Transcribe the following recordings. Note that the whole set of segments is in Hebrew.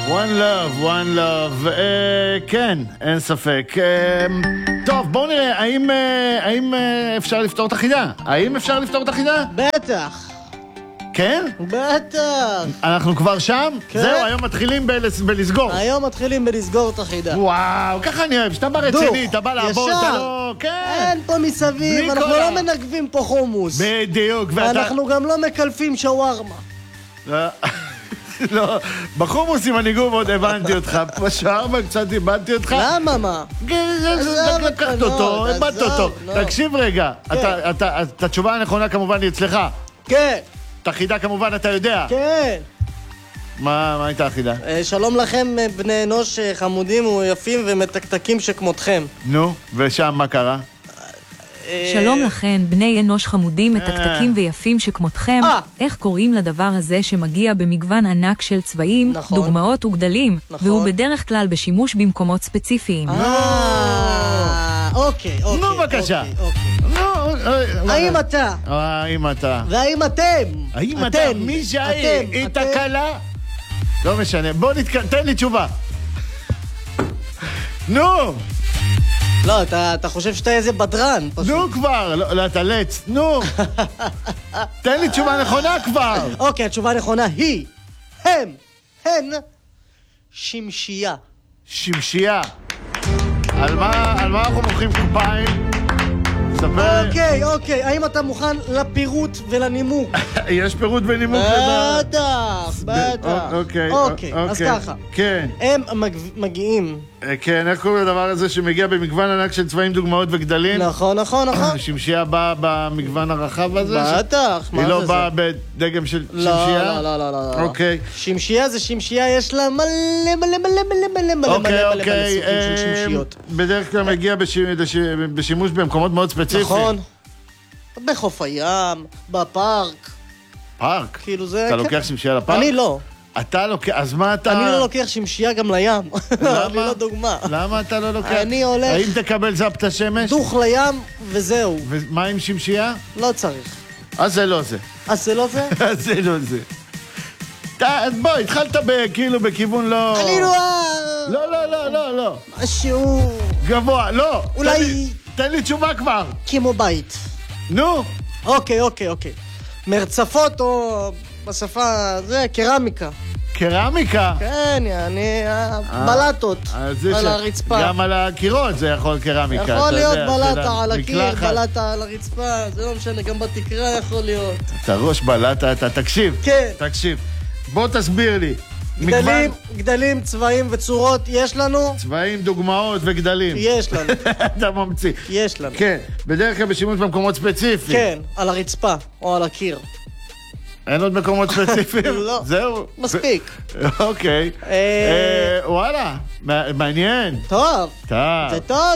one love, כן, אין ספק. טוב, בואו נראה, האם אפשר לפתור את החידה? האם אפשר לפתור את החידה? בטח. כן? בטח. אנחנו כבר שם? כן. זהו, היום מתחילים בלסגור. היום מתחילים בלסגור את החידה. וואו, ככה אני אוהב, שאתה בא רציני, אתה בא לעבוד, אתה לא... כן. אין פה מסביב, אנחנו לא מנגבים פה חומוס. בדיוק, ואנחנו גם לא מקלפים שווארמה. לא, בחומוס עם הניגוב עוד הבנתי אותך, בשארמה קצת איבדתי אותך. למה מה? לקחת אותו, איבדת אותו. תקשיב רגע, את התשובה הנכונה כמובן היא אצלך. כן. את החידה כמובן אתה יודע. כן. מה הייתה החידה? שלום לכם בני אנוש חמודים ויפים ומתקתקים שכמותכם. נו, ושם מה קרה? שלום לכן, בני אנוש חמודים, מתקתקים ויפים שכמותכם. איך קוראים לדבר הזה שמגיע במגוון ענק של צבעים, דוגמאות וגדלים, והוא בדרך כלל בשימוש במקומות ספציפיים. אוקיי. נו, בבקשה. האם אתה? האם אתה? והאם אתם? האם אתה? מי שהיא? היא תקלה? לא משנה. בוא תן לי תשובה. נו! לא, אתה חושב שאתה איזה בדרן, פשוט. נו כבר, לא, אתה לץ, נו. תן לי תשובה נכונה כבר. אוקיי, התשובה הנכונה היא, הן, שמשייה. שמשייה. על מה אנחנו מוחאים כפיים? ספר. אוקיי, האם אתה מוכן לפירוט ולנימוק? יש פירוט ונימוק? בטח. אוקיי, אז ככה. כן. הם מגיעים. כן, איך קוראים לדבר הזה שמגיע במגוון ענק של צבעים, דוגמאות וגדלים? נכון. שמשייה באה במגוון הרחב הזה? בטח, מה זה? היא לא באה בדגם של שמשייה? לא. אוקיי. שמשייה זה שמשייה, יש לה מלא סוגים של שמשיות. בדרך כלל מגיע בשימוש במקומות מאוד ספציפיים. נכון. בחוף הים, בפארק. פארק? כאילו זה... אתה לוקח שמשייה לפארק? אני לא. אתה לוקח, אז מה אתה... אני לא לוקח שמשייה גם לים. למה? אני לא דוגמה. למה אתה לא לוקח? אני הולך... האם תקבל זפת השמש? דוך לים וזהו. ומה עם שמשייה? לא צריך. אז זה לא זה. אז זה לא זה? אז זה לא זה. בוא, התחלת כאילו בכיוון לא... אני לא... לא. משהו... גבוה, לא. אולי... תן לי תשובה כבר. כמו בית. נו. אוקיי. מרצפות או בשפה, זה קרמיקה. קרמיקה? כן, אני... בלטות על הרצפה. גם על הקירות זה יכול קרמיקה. יכול להיות בלטה על הקיר, בלטה על הרצפה, זה לא משנה, גם בתקרה יכול להיות. אתה ראש בלטה, אתה תקשיב. כן. תקשיב. בוא תסביר לי. גדלים, צבעים וצורות, יש לנו? צבעים, דוגמאות וגדלים. יש לנו. אתה ממציא. יש לנו. כן, בדרך כלל בשימוש במקומות ספציפיים. כן, על הרצפה או על הקיר. אין עוד מקומות ספציפיים? לא. זהו? מספיק. אוקיי. וואלה, מעניין. טוב. זה טוב.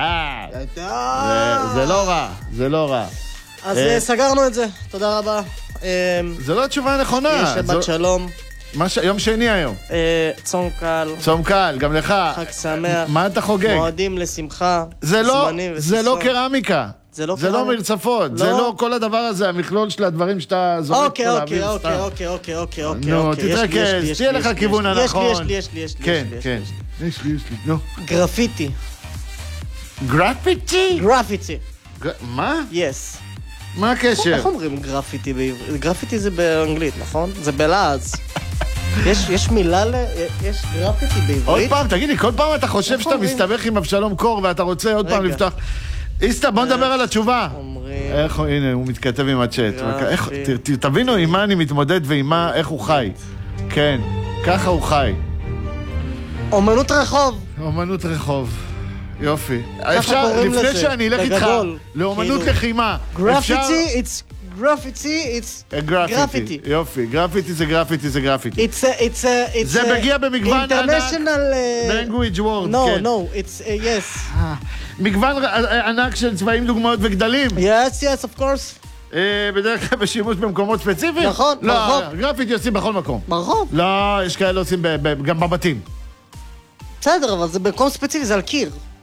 זה לא רע. אז סגרנו את זה, תודה רבה. זה לא התשובה הנכונה. שבת שלום. יום שני היום. צום קל. צום קל, גם לך. חג שמח. מה אתה חוגג? מועדים לשמחה. זה לא קרמיקה. זה לא מרצפות, זה לא כל הדבר הזה, המכלול של הדברים שאתה זורק פה להעביר סתם. אוקיי. נו, תתרכז, תהיה לך כיוון הנכון. יש לי. כן. יש לי, נו. גרפיטי. גרפיטי? גרפיטי. מה? יס. מה הקשר? איך אומרים גרפיטי בעברית? גרפיטי זה באנגלית, נכון? זה בלעז. יש מילה יש גרפיטי בעברית? עוד פעם, תגיד לי, כל פעם אתה חושב שאתה מסתבך עם אבשלום קור ואתה רוצה עוד פעם לפתוח... איסטה, בוא נדבר על התשובה. איך, הנה, הוא מתכתב עם הצ'אט. תבינו עם מה אני מתמודד ועם מה, איך הוא חי. כן, ככה הוא חי. אומנות רחוב. אומנות רחוב. יופי. אפשר, לפני שאני אלך איתך לאומנות לחימה. גרפיטי, it's גרפיטי. יופי, גרפיטי זה גרפיטי. זה מגיע במגוון ענק. language word. No, it's yes. מגוון ענק של צבעים, דוגמאות וגדלים. Yes, of course. בדרך כלל בשימוש במקומות ספציפיים? נכון, לא, גרפיטי עושים בכל מקום. ברחוב? לא, יש כאלה עושים גם בבתים. בסדר, אבל זה במקום ספציפי, זה על קיר.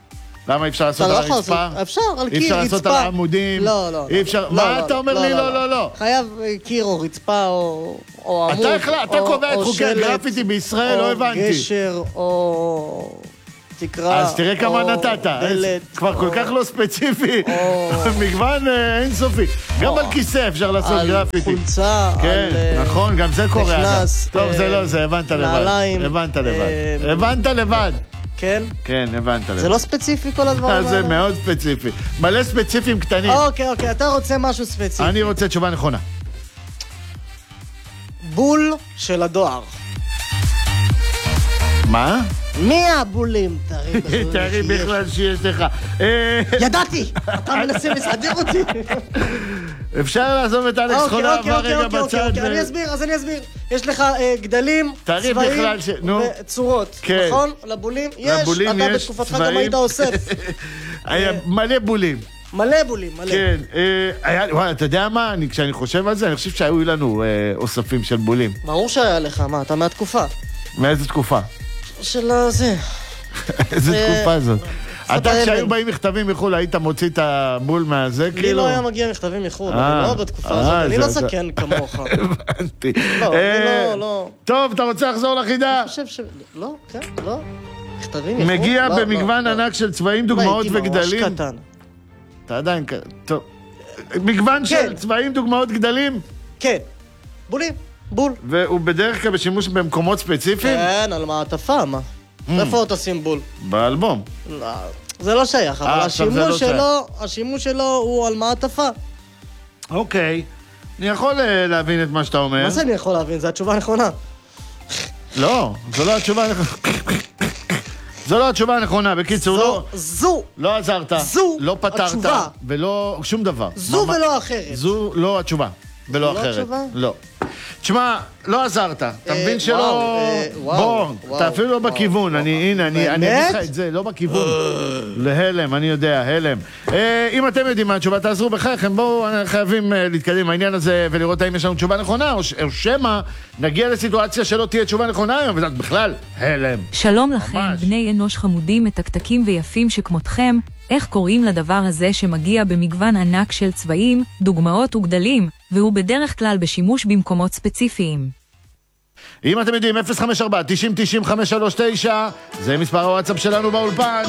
למה אי אפשר לעשות על הרצפה? אפשר, על קיר, רצפה. אי אפשר לעשות על העמודים? לא. אי אפשר... מה אתה אומר לי? לא. חייב קיר או רצפה או עמוד. אתה קובע את חוקי הגרפיטי בישראל, לא הבנתי. או גשר או... תקרא, אז תראה כמה נתת, כבר כל כך לא ספציפי, מגוון אינסופי. גם על כיסא אפשר לעשות גרפיטי. על חולצה, כן, נכון, גם זה קורה. נכנס, טוב, זה לא זה, הבנת לבד. הבנת לבד. כן? כן, הבנת לבד. זה לא ספציפי כל הדברים האלה? זה מאוד ספציפי. מלא ספציפיים קטנים. אוקיי, אתה רוצה משהו ספציפי. אני רוצה תשובה נכונה. בול של הדואר. מה? מי הבולים? תראי בכלל שיש לך. ידעתי! אתה מנסה לסדר אותי. אפשר לעזוב את אלכס חולה עבר רגע בצד. אני אסביר. יש לך גדלים, צבעים וצורות, נכון? לבולים יש, אתה בתקופתך גם היית אוסף. מלא בולים. מלא בולים. כן. אתה יודע מה? כשאני חושב על זה, אני חושב שהיו לנו אוספים של בולים. ברור שהיה לך, מה? אתה מהתקופה. מאיזה תקופה? של הזה. איזה תקופה זאת? אתה כשהיו באים מכתבים מחול, היית מוציא את הבול מהזה, כאילו? לי לא היה מגיע מכתבים מחול, אני לא בתקופה הזאת, אני לא זקן כמוך. הבנתי. לא. טוב, אתה רוצה לחזור לחידה? אני חושב לא, כן, לא. מכתבים מחול? מגיע במגוון ענק של צבעים, דוגמאות וגדלים. הייתי ממש קטן. אתה עדיין קטן. טוב. מגוון של צבעים, דוגמאות, גדלים? כן. בולים. בול. והוא בדרך כלל בשימוש במקומות ספציפיים? כן, על מעטפה, מה? איפה עוד עושים בול? באלבום. לא, זה לא שייך, אבל השימוש שלו הוא על מעטפה. אוקיי. אני יכול להבין את מה שאתה אומר. מה זה אני יכול להבין? זו התשובה הנכונה. לא, זו לא התשובה הנכונה. זו לא התשובה הנכונה, בקיצור, לא עזרת, לא פתרת, ולא שום דבר. זו ולא אחרת. זו לא התשובה. ולא אחרת. לא התשובה? לא. תשמע, לא עזרת. אתה מבין שלא... בוא, אתה אפילו לא בכיוון. אני אגיד לך את זה, לא בכיוון. להלם, אני יודע, הלם. אם אתם יודעים מה התשובה, תעזרו בחייכם. בואו, חייבים להתקדם העניין הזה ולראות האם יש לנו תשובה נכונה, או שמא נגיע לסיטואציה שלא תהיה תשובה נכונה היום, וזה בכלל הלם. שלום לכם, בני אנוש חמודים, מתקתקים ויפים שכמותכם. איך קוראים לדבר הזה שמגיע במגוון ענק של צבעים, דוגמאות וגדלים, והוא בדרך כלל בשימוש במקומות ספציפיים? אם אתם יודעים, 054-90-90-539, זה מספר הוואטסאפ שלנו באולפן.